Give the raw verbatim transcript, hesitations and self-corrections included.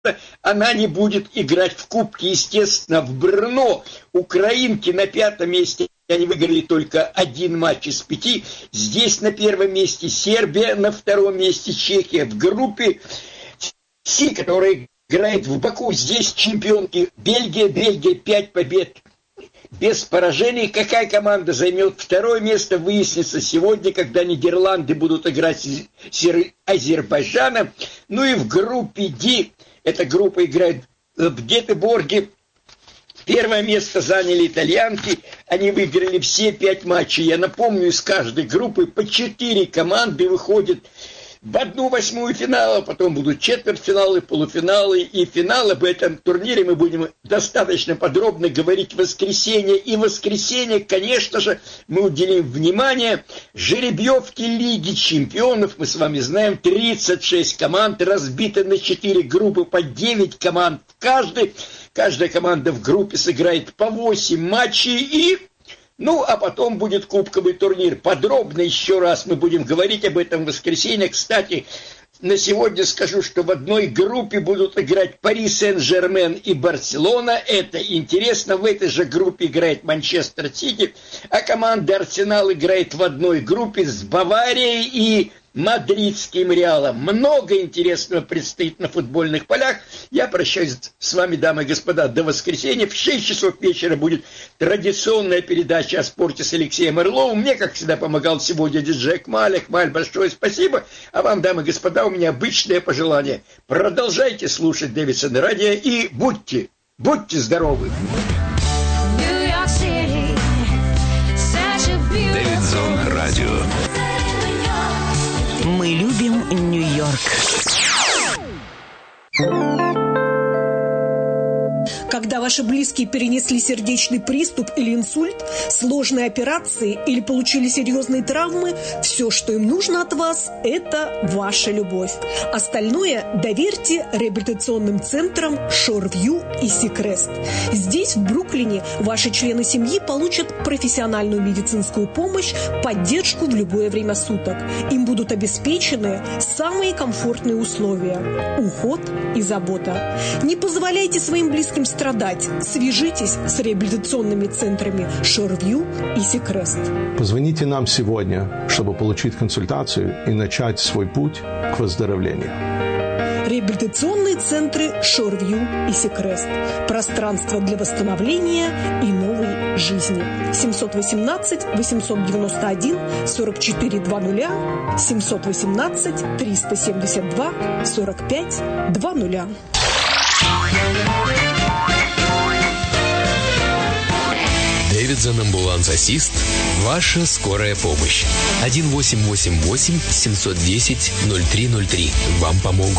она не будет играть в Кубке, естественно, в Брно. Украинки на пятом месте, они выиграли только один матч из пяти. Здесь на первом месте Сербия, на втором месте Чехия. В группе Си, которая играет в Баку, здесь чемпионки Бельгия. Бельгия пять побед без поражений. Какая команда займет второе место, выяснится сегодня, когда Нидерланды будут играть с Азербайджаном. Ну и в группе Ди, эта группа играет в Гетеборге. Первое место заняли итальянки. Они выиграли все пять матчей. Я напомню, из каждой группы по четыре команды выходят в одну восьмую финала, потом будут четвертьфиналы, полуфиналы и финал. Об этом турнире мы будем достаточно подробно говорить в воскресенье. И в воскресенье, конечно же, мы уделим внимание жеребьевке Лиги Чемпионов. Мы с вами знаем, тридцать шесть команд, разбиты на четыре группы по девять команд в каждой. Каждая команда в группе сыграет по восемь матчей и... Ну, а потом будет кубковый турнир. Подробно еще раз мы будем говорить об этом в воскресенье. Кстати, на сегодня скажу, что в одной группе будут играть Пари Сен-Жермен и Барселона. Это интересно. В этой же группе играет Манчестер Сити. А команда Арсенал играет в одной группе с Баварией и мадридским Реалом. Много интересного предстоит на футбольных полях. Я прощаюсь с вами, дамы и господа, до воскресенья. В шесть часов вечера будет традиционная передача о спорте с Алексеем Орловым. Мне, как всегда, помогал сегодня диджей Кмаль. Кмаль, большое спасибо. А вам, дамы и господа, у меня обычное пожелание. Продолжайте слушать Дэвидсон радио и будьте, будьте здоровы. Дэвидсон радио. Мы любим Нью-Йорк. Когда ваши близкие перенесли сердечный приступ или инсульт, сложные операции или получили серьезные травмы, все, что им нужно от вас, это ваша любовь. Остальное доверьте реабилитационным центрам Шорвью и Сикрест. Здесь, в Бруклине, ваши члены семьи получат профессиональную медицинскую помощь, поддержку в любое время суток. Им будут обеспечены самые комфортные условия, уход и забота. Не позволяйте своим близким страдать. Свяжитесь с реабилитационными центрами Шорвью и Сикрест. Позвоните нам сегодня, чтобы получить консультацию и начать свой путь к выздоровлению. Реабилитационные центры Шорвью и Сикрест. Пространство для восстановления и новой жизни. семь один восемь восемь девять один сорок четыре двадцать семь один восемь триста семьдесят два сорок пять двадцать. Дэвидсон амбуланс-ассист. Ваша скорая помощь. один восемь восемь восемь семь один ноль ноль три ноль три. Вам помогут.